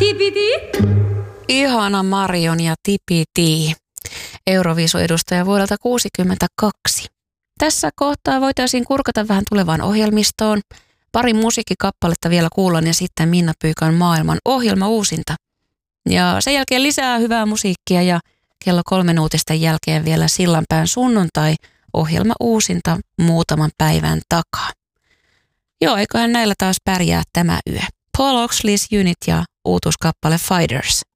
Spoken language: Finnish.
Ihana Marion ja Tipiti, Euroviisu-edustaja vuodelta 1962. Tässä kohtaa voitaisiin kurkata vähän tulevaan ohjelmistoon. Pari musiikkikappaletta vielä kuullaan ja sitten Minna Pyykän maailman ohjelma uusinta. Ja sen jälkeen lisää hyvää musiikkia ja kello 3 uutisten jälkeen vielä Sillanpään sunnuntai ohjelma uusinta muutaman päivän takaa. Joo, eiköhän näillä taas pärjää tämä yö. Paul Oxley's Unit ja uutuuskappale Fighters.